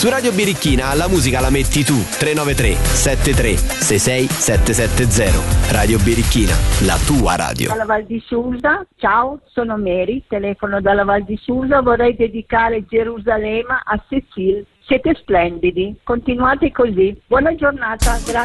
Su Radio Birichina la musica la metti tu. 393 73 66 770. Radio Birichina, la tua radio. Dalla Val di Susa, ciao, sono Mary, telefono dalla Val di Susa, vorrei dedicare Gerusalemme a Cecile. Siete splendidi, continuate così. Buona giornata, grazie.